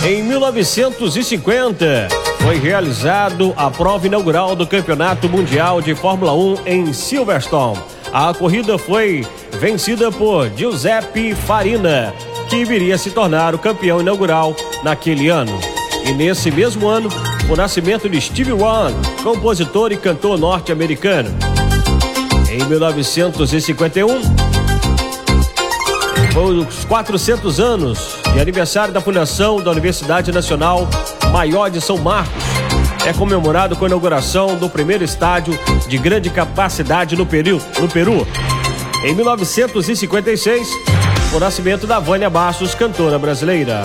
Em 1950, foi realizado a prova inaugural do Campeonato Mundial de Fórmula 1 em Silverstone. A corrida foi vencida por Giuseppe Farina, que viria a se tornar o campeão inaugural naquele ano. E nesse mesmo ano, o nascimento de Stevie Wonder, compositor e cantor norte-americano. Em 1951, foi os 400 anos de aniversário da fundação da Universidade Nacional Maior de São Marcos. É comemorado com a inauguração do primeiro estádio de grande capacidade no Peru. Em 1956, o nascimento da Vânia Bastos, cantora brasileira.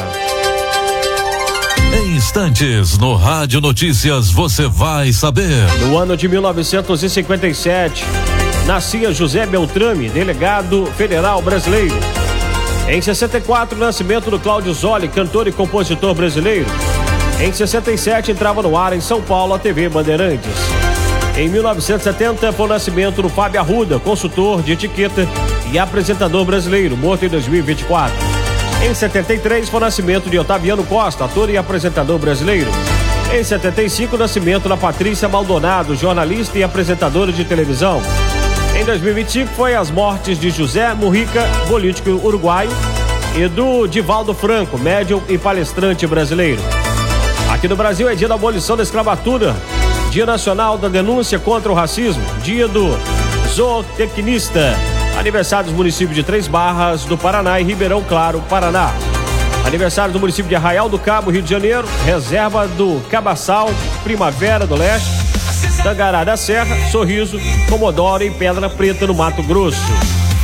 Em instantes, no Rádio Notícias, você vai saber. No ano de 1957, nascia José Beltrame, delegado federal brasileiro. Em 64, nascimento do Cláudio Zoli, cantor e compositor brasileiro. Em 67, entrava no ar em São Paulo a TV Bandeirantes. Em 1970, foi o nascimento do Fábio Arruda, consultor de etiqueta e apresentador brasileiro, morto em 2024. Em 73, foi o nascimento de Otaviano Costa, ator e apresentador brasileiro. Em 75, o nascimento da Patrícia Maldonado, jornalista e apresentadora de televisão. Em 2025, foi as mortes de José Mujica, político uruguaio, e do Divaldo Franco, médium e palestrante brasileiro. Aqui no Brasil é dia da abolição da escravatura, dia nacional da denúncia contra o racismo, dia do zootecnista, aniversário dos municípios de Três Barras, do Paraná e Ribeirão Claro, Paraná. Aniversário do município de Arraial do Cabo, Rio de Janeiro, reserva do Cabaçal, Primavera do Leste, Tangará da Serra, Sorriso, Comodoro e Pedra Preta no Mato Grosso.